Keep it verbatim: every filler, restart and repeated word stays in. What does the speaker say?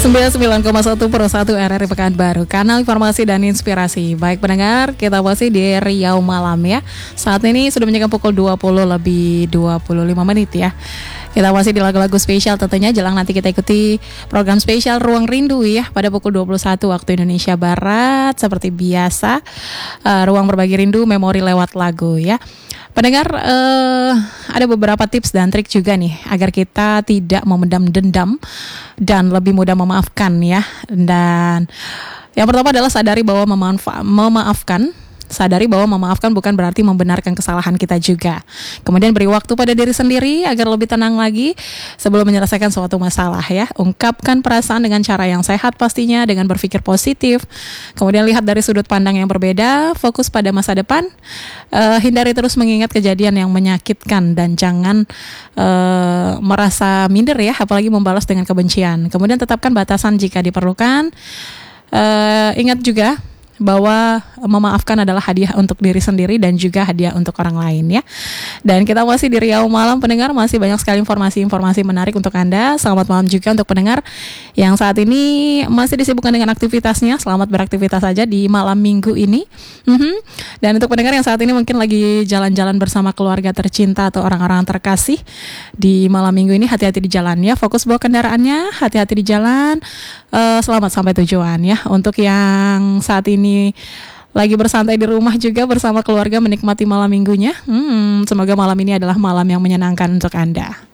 sembilan puluh sembilan koma satu per satu R R I Pekanbaru, kanal informasi dan inspirasi. Baik pendengar, kita masih di Riau Malam ya. Saat ini sudah menjelang pukul dua puluh lebih dua puluh lima menit ya. Kita masih di lagu-lagu spesial tentunya. Jelang nanti kita ikuti program spesial Ruang Rindu ya pada pukul dua puluh satu waktu Indonesia Barat. Seperti biasa, uh, Ruang Berbagi Rindu, memori lewat lagu ya. Pendengar, uh, ada beberapa tips dan trik juga nih agar kita tidak memendam dendam dan lebih mudah memaafkan ya. Dan yang pertama adalah sadari bahwa memanfa- memaafkan Sadari bahwa memaafkan bukan berarti membenarkan kesalahan kita juga. Kemudian beri waktu pada diri sendiri agar lebih tenang lagi sebelum menyelesaikan suatu masalah ya. Ungkapkan perasaan dengan cara yang sehat pastinya, dengan berpikir positif. Kemudian lihat dari sudut pandang yang berbeda, fokus pada masa depan. Uh, hindari terus mengingat kejadian yang menyakitkan dan jangan uh, merasa minder ya, apalagi membalas dengan kebencian. Kemudian tetapkan batasan jika diperlukan. Uh, ingat juga bahwa memaafkan adalah hadiah untuk diri sendiri dan juga hadiah untuk orang lain ya. Dan kita masih di Riau Malam pendengar, masih banyak sekali informasi-informasi menarik untuk Anda. Selamat malam juga untuk pendengar yang saat ini masih disibukkan dengan aktivitasnya. Selamat beraktivitas saja di malam minggu ini. Mm-hmm. Dan untuk pendengar yang saat ini mungkin lagi jalan-jalan bersama keluarga tercinta atau orang-orang terkasih di malam minggu ini, hati-hati di jalan ya. Fokus bawa kendaraannya, hati-hati di jalan. Uh, selamat sampai tujuan ya. Untuk yang saat ini lagi bersantai di rumah juga bersama keluarga menikmati malam minggunya, hmm, semoga malam ini adalah malam yang menyenangkan untuk Anda.